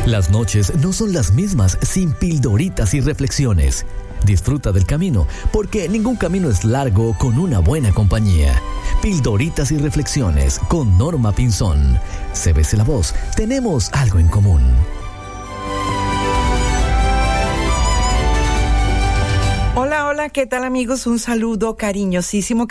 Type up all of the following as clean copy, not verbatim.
Las noches no son las mismas sin pildoritas y reflexiones. Disfruta del camino, porque ningún camino es largo con una buena compañía. Pildoritas y reflexiones con Norma Pinzón. CBC La Voz, tenemos algo en común. Hola, hola, ¿qué tal amigos? Un saludo cariñosísimo.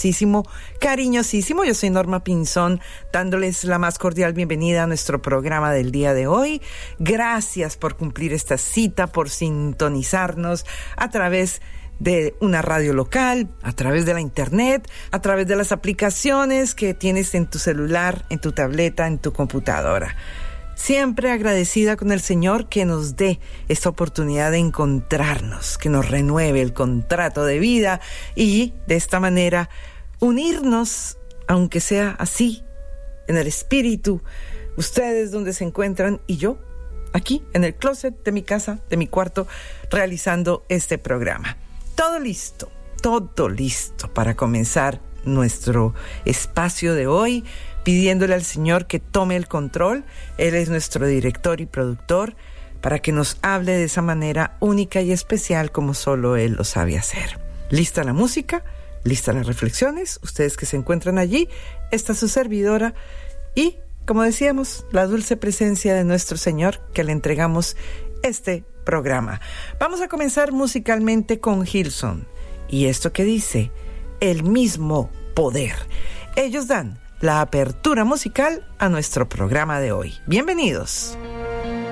Yo soy Norma Pinzón, dándoles la más cordial bienvenida a nuestro programa del día de hoy. Gracias por cumplir esta cita, por sintonizarnos a través de una radio local, a través de la internet, a través de las aplicaciones que tienes en tu celular, en tu tableta, en tu computadora. Siempre agradecida con el Señor que nos dé esta oportunidad de encontrarnos, que nos renueve el contrato de vida y de esta manera unirnos, aunque sea así, en el espíritu, ustedes donde se encuentran y yo, aquí en el closet de mi casa, de mi cuarto, realizando este programa. Todo listo para comenzar nuestro espacio de hoy, pidiéndole al Señor que tome el control. Él es nuestro director y productor, para que nos hable de esa manera única y especial como solo Él lo sabe hacer. ¿Lista la música? ¿Listas las reflexiones? Ustedes que se encuentran allí, está su servidora y, como decíamos, la dulce presencia de nuestro Señor, que le entregamos este programa. Vamos a comenzar musicalmente con Hillsong. Y esto que dice, el mismo poder. Ellos dan la apertura musical a nuestro programa de hoy. Bienvenidos.